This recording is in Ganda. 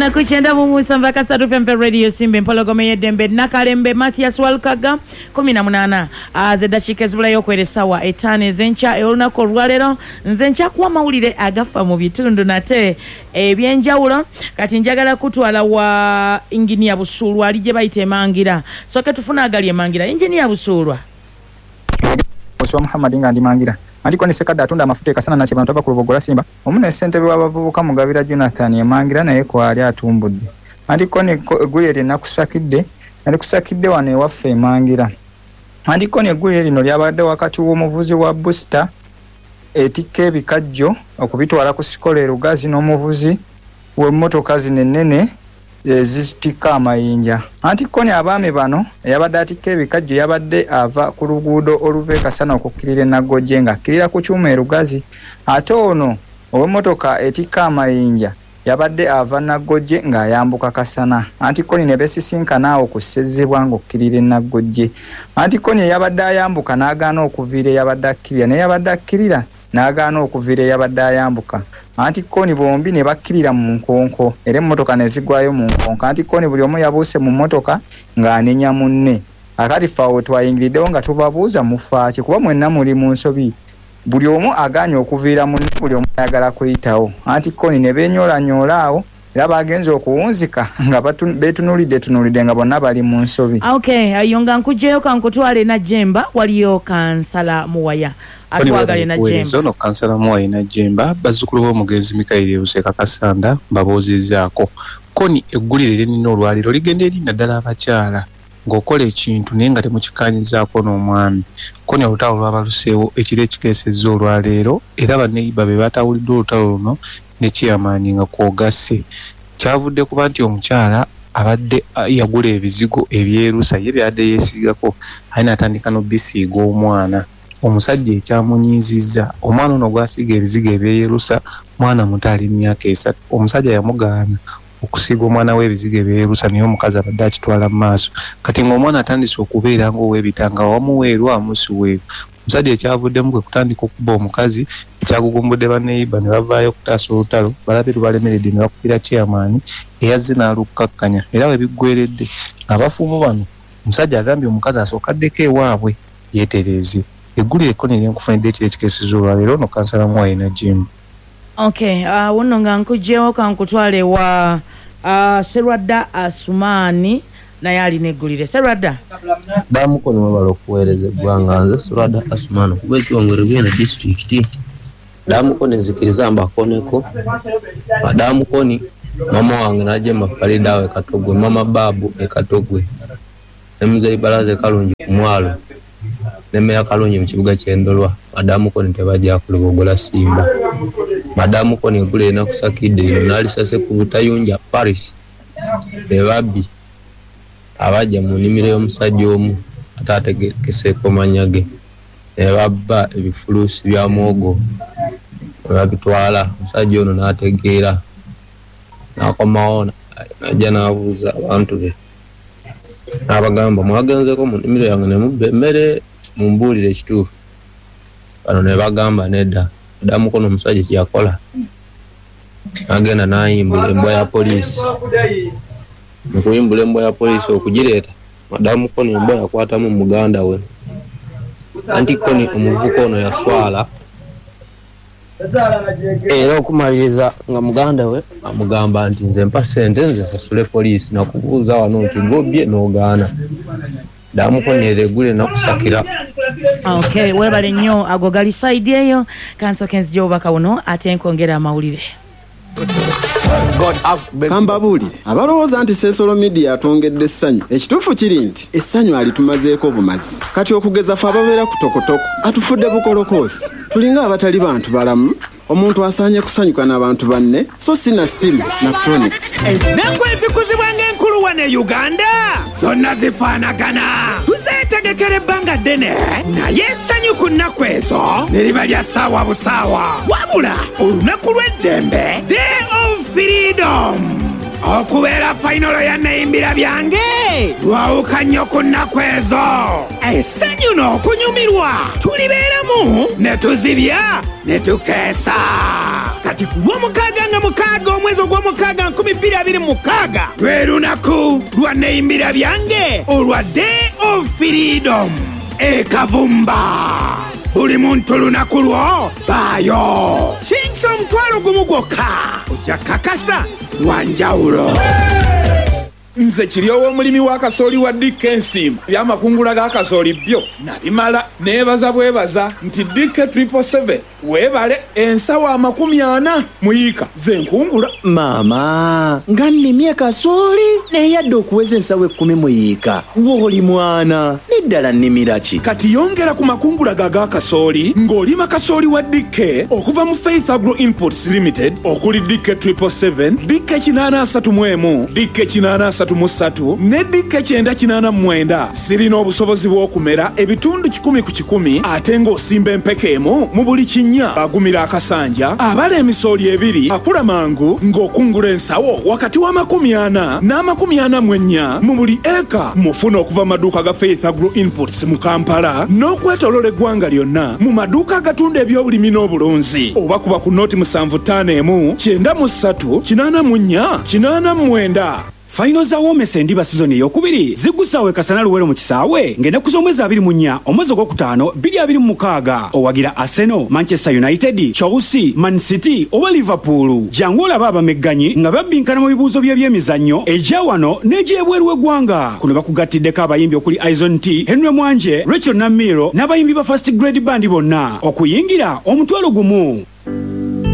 Ana kuchenda mumusa mpaka Sadu FM Radio Simbe Mpologome Yedembe Nakalembe Mathias Walkaga 18 zedashike zibula yokwere sawa etane zencha olunako lwalero nzencha kwa mawulire agafa mu bitundu nate ebyenjawulo kati njagala kutwala wa Engineer Busulwa alije bayite mangira soke tufuna agali mangira Engineer Busulwa Oswa Muhammad ngandi mangira Andiko ni sekada atunda amafuta ekasana na kibantu abakulobogola Simba omune ssentebe w'abavubuka Mugabira Jonathan emangira naye kwali atumbudde andiko ne guyeri nakusakidde ali kusakidde wane waffe emangira andiko ne guyeri no lyabadde wakati w'omuvuzi wa booster etike bikajjo okubitwala ku sikole rugazi n'omuvuzi w'emmotoka zinene zizitika amayinja andiko ne abaami bano yabadde atike ebikajjo yabadde ava ku luguudo oluve kasana okukkirira Nagojje nga akkirira ku kyuma erugazi ate ono ow'emmotoka etika amayinja yabadde ava Nagojje ng'ayambuka kasana antikoni ne besisinkana awo ku Ssezzibwa ng'okkirira Nagojje antikoni yabadde ayambuka n'agaana okuviira yabadde akkirira naye yabadde akkirira n'agaana okuviira yabadde ayambuka antikoni bombi ne bakkirira mu nkonko era emmotoka ne zigwayo mu nkonko antikoni buli omu yabuuse mu mmotoka ng'anenya munne akati faawe twayingiriddewo nga tubabuuza mufaaki kuba mwenna muli mu nsobi buli omu agaanye okuviira munne buli omu ayagala kuyitawo antikoni ne beenyoolanyoola awo era bagenze okuwunzika nga beetunuulidde nga bonna bali mu nsobi. Okay, ayonga nkujjeyo kankutwale na Jemba waliyo kansala Muwaya atwagale na Jemba ono kansala Muwaya na Jemba bazzukulu b'omugenzi Mikaeli Buseka Kasanda mbaboozezzaako koni eggulire lyenina olwaliro ligenda eri naddala abakyala ng'okola ekintu naye nga temukikanyizaako n'omwami koni olutalo lwabaluseewo ekiro ekikeesezza olwaleero era banneyiba be batawulidde olutalo luno ne chairman nga kwogasse kyavudde kuba nti omukyala abadde yagula ebizigo ebyerusa ye byadde yeesigako ayina atandika n'obisiiga omwana omusajja ekyamunyiizizza omwana ono gwasiiga ebizigo ebyerusa mwana muto ali myaka 3 omusajja yamugaana okusiiga omwana w'ebizigo ebyerusa naye omukazi abadde akitwala mu maaso kati ng'omwana atandise okubeera ng'ow'ebitanga wamuweerwa amusiweeru omusajja ekyavuddemu kwe kutandika okuba omukazi ekyagugumbudde banneyiba ne bavaayo okutaasa olutalo balabe lubalemeredde ne bakubira chairman eyazze n'alukkakkanya era we biggweredde abafumu bano omusajja agambye omukazi asookaddeko ewaabwe yeetereeze eggulire ekkoni lyenkufunidde ekiro ekikeesezza olwaleero no kansala Muwaya na Jemba. Okay, wono nga nkujjewo kankutwale wa Serwadda Asumani naye alina eggulire. Serwadda damukono mabalo okuweereza eggwanga nze Serwadda Asumani okuba ekiwongere byena disitulikiti damukono nzikiriza mbakoneko damukoni mama wange Najemba Farida we Katogwe mama babu Ekatogwe ne Muzeyi Balaze Kalungi ku mwalo ne Meya Kalungi mu kibuga ky'Endolwa damukoni tebajja kulobogola Simba madamu koni eggulire nakusakidde ino nalisase ku Butayunja Paris bebabbi abajja mu nnimiro y'omusajja omu ataategekeseeko manyage ne babba ebifuluusi bya mwogo babitwala omusajja ono n'ategeera n'akomawo najja n'abuuza abantu be n'abagamba mwagenzeeko mu nnimiro yange ne mubba emmere mumbuulire ekituufu bano ne bagamba nedda damu kono omusajja kyakola agenda nayimbula embwa ya poliisi mukuyimbula embwa ya poliisi okugireeta madamu kono embwa yakwatamu muganda we anti koni omuvuka ono yaswala era okumaliriza nga muganda we amugamba nti nze mpa ssente nze nsasule poliisi nakubuuza wano nti gobye n'ogaana damu koni ereggule nakusakira. Okay, webale nnyo ago gali side eyo kansokenzi gyobaka uno ate nkongera amawulire. Kambabulire abalowooza nti Sensolo Media atongedde essanyu ekituufu kiri nti essanyu alitumazeeko bumazi kati okugeza fe ababeera kutokotoko atufudde bukolokoosi tulinga abatali bantu balamu omuntu asaanye kusanyuka n'abantu banne so si na simu na Chronics ennaku ezikuzibwa ng'enkulu wane Uganda zonna zifaanagana tuzeetegekera ebbanga ddene naye essanyu ku nnaku ezo ne liba lya ssaawa busaawa wabula olunaku lw'eddembe Day of Freedom okubeera fainalo ya nayimbira byange lwawuka nnyo ku nnaku ezo essanyu n'okunyumirwa tulibeeramu ne tuzibya ne tukeesa kati ku lw'omukaaga nga mukaaga omwezi omwezi ogw'omukaaga 2026 lwe lunaku lwa neyimbira byange olwa Day of Freedom ekavumba. Buli muntu lunaku lwo baayo kinsa omutwalo gumu gwokka ojja kakasa lwanjawulo. Nze kiryowo omulimi wa kasooli wa Dike Ensiima byamakungula ga kasooli byo nabimala neebaza bwebaza nti Dike 777 weebale ensawo 40 muyiika ze nkungula. Maama nga nnimye kasooli neyadde okuweza ensawo 10 muyiika w'oli mwana neddala nnimira ki? Kati yongera ku makungula ga kasooli ng'olima kasooli wa Dike okuva mu Faith Agro Imports Limited okuli Dike 777, Dike 831, Dike 833 ne Dike 989 sirina obusobozi bw'okumera ebitundu 10 ku 10 ate ng'osimba empeke emu mu buli kinnya bagumira akasanja abala emisooli ebiri akula mangu ng'okungula ensawo wakati wa 40 n'44 mu buli eka. Mufuna okuva maduuka ga Faith Agro Imports mu Kampala n'okwetolola eggwanga lyonna mu maduuka agatunda ebyobulimi n'obulunzi oba kuba ku nooti 751 93 84 89. Final za Womesa endiba season ey'okubiri zigusawe Kasana Luwero mu kisaawe ng'ennaku z'omwezi 24 omwezi ogwokutaano 2026 owagira Arsenal, Manchester United, Chelsea, Man City oba Liverpool. Jangu olaba abamegganyi nga babbinkana mu bibuuzo by'ebyemizannyo egya wano n'egy'ebweru w'eggwanga. Kuno bakugattiddeko abayimbi okuli Aizon T, Henry Mwanje, Rachel Namiro n'abayimbi ba First Grade Band bonna okuyingira omutwalo gumu.